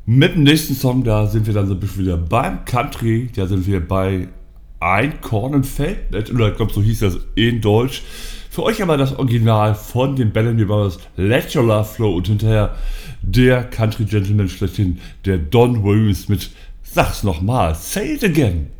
Mit dem nächsten Song, da sind wir dann so ein bisschen wieder beim Country. Da sind wir bei Ein Korn im Feld, oder ich glaube, so hieß das in Deutsch. Für euch aber das Original von den Bellamy Brothers, Let Your Love Flow, und hinterher der Country Gentleman schlechthin, der Don Williams mit Sag's nochmal, Say It Again.